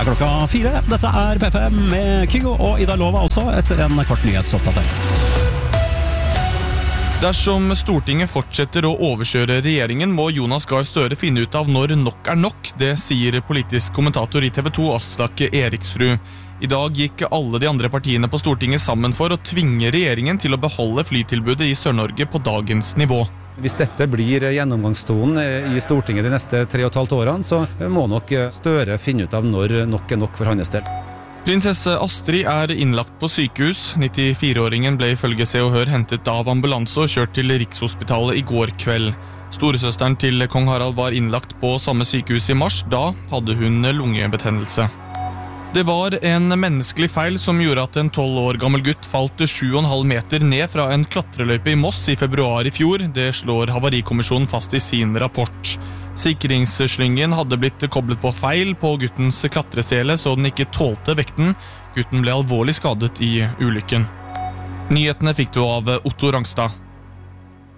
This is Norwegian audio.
klokka 4. Dette P5 med Kygo og Ida Lova altså, etter en kort nyhetsoppdatering. Dersom Stortinget fortsetter å overkjøre regjeringen, må Jonas Gahr Støre finne ut av når nok nok. Det sier politisk kommentator i TV 2, Aslak Eriksrud. I dag gikk alle de andre partiene på Stortinget sammen for å tvinge regjeringen til å beholde flytilbudet i Sør-Norge på dagens nivå. Hvis dette blir gjennomgangstonen i Stortinget de neste 3,5 årene, så må nok Støre finne ut av når nok nok for hans del. Prinsesse Astrid innlagt på sykehus. 94-åringen ble ifølge Se og Hør hentet av ambulanse og kjørt til Rikshospitalet i går kveld. Storesøsteren til kong Harald var innlagt på samme sykehus i mars. Da hadde hun lungebetennelse. Det var en menneskelig feil som gjorde at en 12 år gammel gutt falt 7,5 meter ned fra en klatreløype i Moss i februar i fjor. Det slår Havarikommisjonen fast i sin rapport. Sikringsslyngen hadde blitt koblet på feil på guttens klatresele, så den ikke tålte vekten. Gutten ble alvorlig skadet i ulykken. Nyhetene fikk du av Otto Rangstad.